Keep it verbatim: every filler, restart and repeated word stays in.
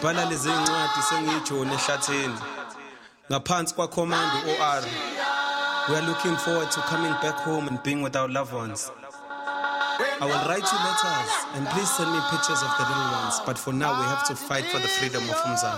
ngibhala lezi ncwadi sengijone ehlathini ngaphansi kwa command O R. We are looking forward to coming back home and being with our loved ones. I will write you letters and please send me pictures of the little ones, but for now we have to fight for the freedom of Umzansi.